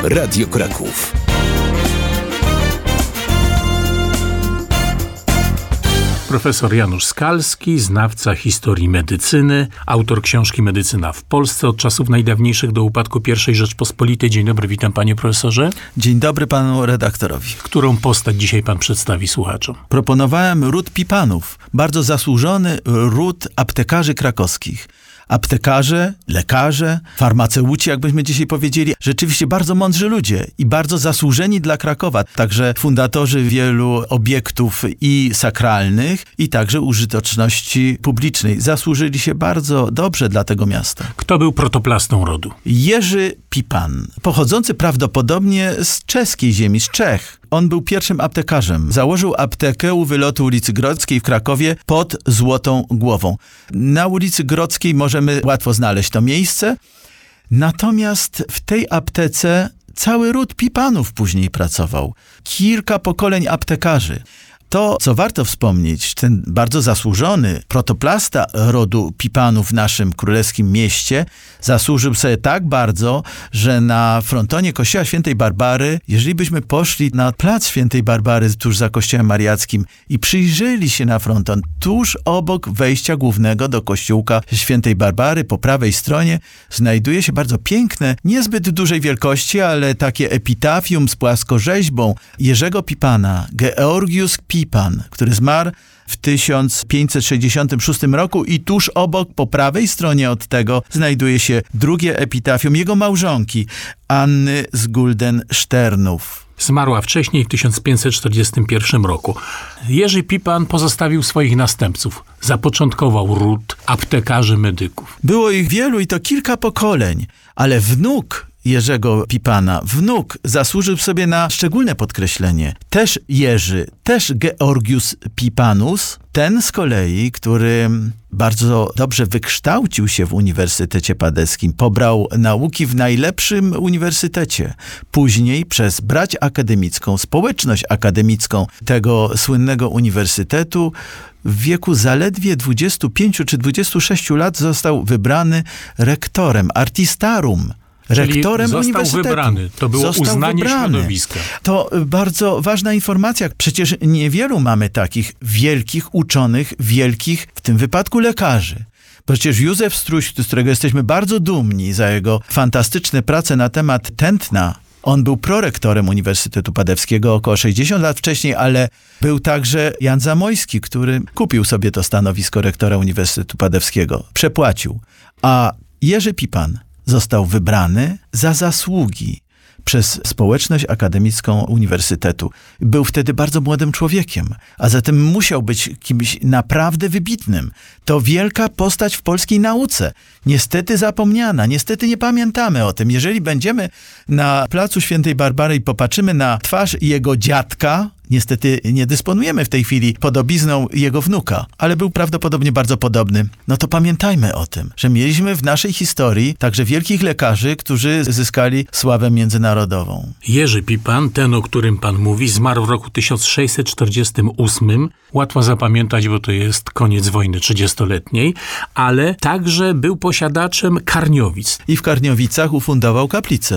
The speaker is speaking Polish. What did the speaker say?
Radio Kraków. Profesor Janusz Skalski, znawca historii medycyny, autor książki Medycyna w Polsce od czasów najdawniejszych do upadku I Rzeczpospolitej. Dzień dobry, witam panie profesorze. Dzień dobry panu redaktorowi. Którą postać dzisiaj pan przedstawi słuchaczom? Proponowałem ród Pipanów, bardzo zasłużony ród aptekarzy krakowskich. Aptekarze, lekarze, farmaceuci, jakbyśmy dzisiaj powiedzieli, rzeczywiście bardzo mądrzy ludzie i bardzo zasłużeni dla Krakowa. Także fundatorzy wielu obiektów i sakralnych, i także użyteczności publicznej. Zasłużyli się bardzo dobrze dla tego miasta. Kto był protoplastą rodu? Jerzy Pipan, pochodzący prawdopodobnie z czeskiej ziemi, z Czech. On był pierwszym aptekarzem. Założył aptekę u wylotu ulicy Grodzkiej w Krakowie pod Złotą Głową. Na ulicy Grodzkiej możemy łatwo znaleźć to miejsce. Natomiast w tej aptece cały ród Pipanów później pracował. Kilka pokoleń aptekarzy. To, co warto wspomnieć, ten bardzo zasłużony protoplasta rodu Pipanów w naszym królewskim mieście zasłużył sobie tak bardzo, że na frontonie kościoła Świętej Barbary, jeżeli byśmy poszli na plac Świętej Barbary tuż za kościołem mariackim i przyjrzeli się na fronton, tuż obok wejścia głównego do kościółka Świętej Barbary, po prawej stronie, znajduje się bardzo piękne, niezbyt dużej wielkości, ale takie epitafium z płaskorzeźbą Jerzego Pipana, Georgius Pipan, który zmarł w 1566 roku i tuż obok, po prawej stronie od tego, znajduje się drugie epitafium jego małżonki, Anny z Guldensternów. Zmarła wcześniej, w 1541 roku. Jerzy Pipan pozostawił swoich następców. Zapoczątkował ród aptekarzy medyków. Było ich wielu i to kilka pokoleń, ale wnuk Jerzego Pipana, wnuk, zasłużył sobie na szczególne podkreślenie. Też Jerzy, też Georgius Pipanus, ten z kolei, który bardzo dobrze wykształcił się w Uniwersytecie Padeskim, pobrał nauki w najlepszym uniwersytecie. Później przez brać akademicką, społeczność akademicką tego słynnego uniwersytetu w wieku zaledwie 25 czy 26 lat został wybrany rektorem, artistarum. Rektorem został uniwersytetu. Wybrany. To było uznanie środowiska. To bardzo ważna informacja. Przecież niewielu mamy takich wielkich uczonych, wielkich, w tym wypadku lekarzy. Przecież Józef Struś, z którego jesteśmy bardzo dumni za jego fantastyczne prace na temat tętna, on był prorektorem Uniwersytetu Padewskiego około 60 lat wcześniej, ale był także Jan Zamojski, który kupił sobie to stanowisko rektora Uniwersytetu Padewskiego. Przepłacił. A Jerzy Pipan został wybrany za zasługi przez społeczność akademicką uniwersytetu. Był wtedy bardzo młodym człowiekiem, a zatem musiał być kimś naprawdę wybitnym. To wielka postać w polskiej nauce. Niestety zapomniana, niestety nie pamiętamy o tym. Jeżeli będziemy na placu Świętej Barbary i popatrzymy na twarz jego dziadka, niestety nie dysponujemy w tej chwili podobizną jego wnuka, ale był prawdopodobnie bardzo podobny. No to pamiętajmy o tym, że mieliśmy w naszej historii także wielkich lekarzy, którzy zyskali sławę międzynarodową. Jerzy Pipan, ten, o którym pan mówi, zmarł w roku 1648. Łatwo zapamiętać, bo to jest koniec wojny 30-letniej, ale także był posiadaczem Karniowic. I w Karniowicach ufundował kaplicę.